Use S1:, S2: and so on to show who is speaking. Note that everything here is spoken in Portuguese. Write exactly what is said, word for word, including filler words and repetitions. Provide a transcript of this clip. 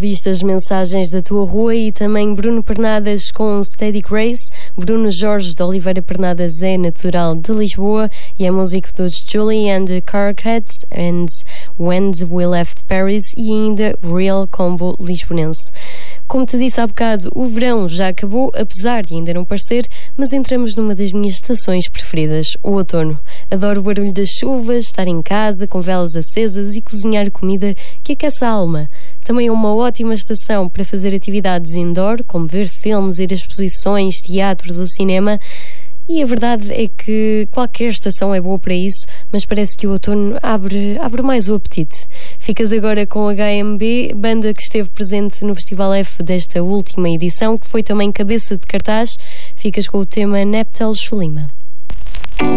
S1: ouviste as mensagens da tua rua e também Bruno Pernadas com Steady Grace. Bruno Jorge de Oliveira Pernadas é natural de Lisboa e é músico dos Julie and the Carcats and When We Left Paris e ainda Real Combo Lisbonense. Como te disse há bocado, o verão já acabou, apesar de ainda não parecer, mas entramos numa das minhas estações preferidas, o outono. Adoro o barulho das chuvas, estar em casa com velas acesas e cozinhar comida que aquece a alma. Também é uma ótima estação para fazer atividades indoor, como ver filmes, ir a exposições, teatros ou cinema. E a verdade é que qualquer estação é boa para isso, mas parece que o outono abre, abre mais o apetite. Ficas agora com H M B, banda que esteve presente no Festival F desta última edição, que foi também cabeça de cartaz. Ficas com o tema Neptel Chulima.